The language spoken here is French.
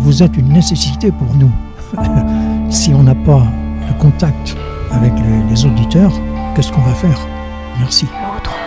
vous êtes une nécessité pour nous. Si on n'a pas le contact avec les auditeurs, qu'est-ce qu'on va faire? Merci. L'autre.